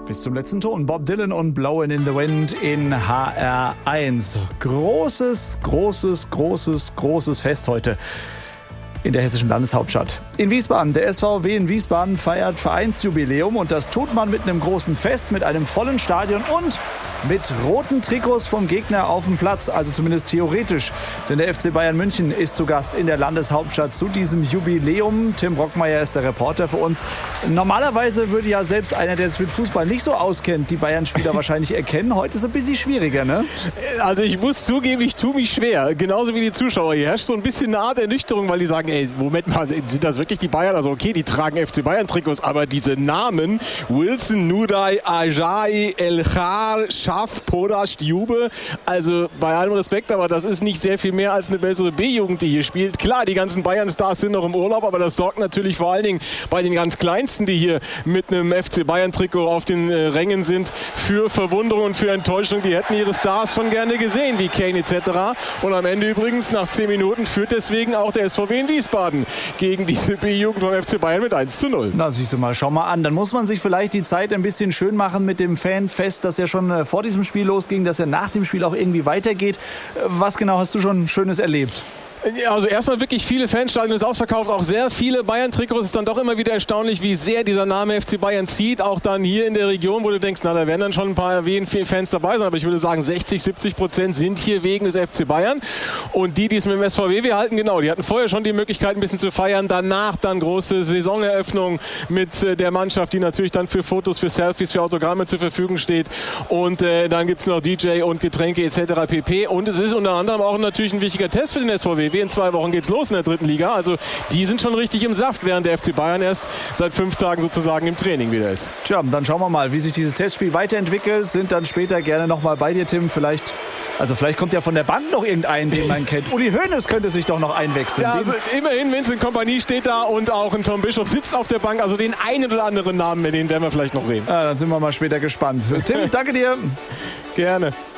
Bis zum letzten Ton. Bob Dylan und Blowin' in the Wind in HR1. Großes Fest heute in der hessischen Landeshauptstadt. In Wiesbaden, der SVW in Wiesbaden feiert Vereinsjubiläum und das tut man mit einem großen Fest, mit einem vollen Stadion und mit roten Trikots vom Gegner auf dem Platz, also zumindest theoretisch. Denn der FC Bayern München ist zu Gast in der Landeshauptstadt zu diesem Jubiläum. Tim Brockmeier ist der Reporter für uns. Normalerweise würde ja selbst einer, der sich mit Fußball nicht so auskennt, die Bayern-Spieler wahrscheinlich erkennen. Heute ist es ein bisschen schwieriger, ne? Also ich muss zugeben, ich tue mich schwer. Genauso wie die Zuschauer. Hier herrscht so ein bisschen eine Art Ernüchterung, weil die sagen, ey, Moment mal, sind das wirklich die Bayern? Also okay, die tragen FC Bayern-Trikots, aber diese Namen, Wilson, Nuday, Ajay, Elchar, Schaff, Podasch, Jube, also bei allem Respekt, aber das ist nicht sehr viel mehr als eine bessere B-Jugend, die hier spielt. Klar, die ganzen Bayern-Stars sind noch im Urlaub, aber das sorgt natürlich vor allen Dingen bei den ganz Kleinsten, die hier mit einem FC Bayern-Trikot auf den Rängen sind, für Verwunderung und für Enttäuschung. Die hätten ihre Stars schon gerne gesehen, wie Kane etc. Und am Ende übrigens, nach 10 Minuten, führt deswegen auch der SVW in Wiesbaden gegen diese B-Jugend vom FC Bayern mit 1:0. Na, siehst du mal, schau mal an. Dann muss man sich vielleicht die Zeit ein bisschen schön machen mit dem Fanfest, das ja schon vor diesem Spiel losging, dass ja nach dem Spiel auch irgendwie weitergeht. Was genau hast du schon Schönes erlebt? Also erstmal wirklich viele Fanstadien ist ausverkauft, auch sehr viele Bayern-Trikots. Es ist dann doch immer wieder erstaunlich, wie sehr dieser Name FC Bayern zieht. Auch dann hier in der Region, wo du denkst, na, da werden dann schon ein paar Fans dabei sein. Aber ich würde sagen, 60-70% sind hier wegen des FC Bayern. Und die es mit dem SVW halten, genau, die hatten vorher schon die Möglichkeit, ein bisschen zu feiern. Danach dann große Saisoneröffnung mit der Mannschaft, die natürlich dann für Fotos, für Selfies, für Autogramme zur Verfügung steht. Und dann gibt es noch DJ und Getränke etc. pp. Und es ist unter anderem auch natürlich ein wichtiger Test für den SVW. In 2 Wochen geht's los in der 3. Liga. Also die sind schon richtig im Saft, während der FC Bayern erst seit 5 Tagen sozusagen im Training wieder ist. Tja, dann schauen wir mal, wie sich dieses Testspiel weiterentwickelt. Sind dann später gerne noch mal bei dir, Tim. Vielleicht kommt ja von der Bank noch irgendein, den man kennt. Uli Hoeneß könnte sich doch noch einwechseln. Ja, also immerhin, Vincent Kompanie steht da und auch ein Tom Bischof sitzt auf der Bank. Also den einen oder anderen Namen, den werden wir vielleicht noch sehen. Ja, dann sind wir mal später gespannt. Tim, danke dir. Gerne.